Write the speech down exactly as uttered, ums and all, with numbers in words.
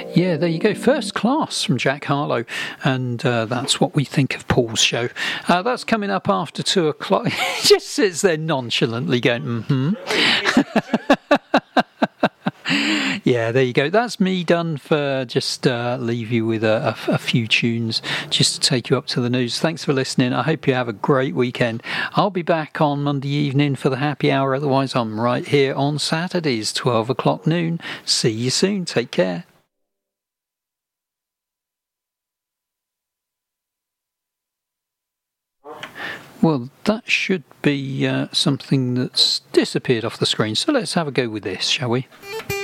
Yeah, there you go. First Class from Jack Harlow. And uh, that's what we think of Paul's show. Uh, that's coming up after two o'clock. He just sits there nonchalantly going, mm-hmm. Yeah, there you go. That's me done for just uh, leave you with a, a, a few tunes just to take you up to the news. Thanks for listening. I hope you have a great weekend. I'll be back on Monday evening for the happy hour. Otherwise, I'm right here on Saturdays, twelve o'clock noon. See you soon. Take care. Well, that should be uh, something that's disappeared off the screen. So let's have a go with this, shall we?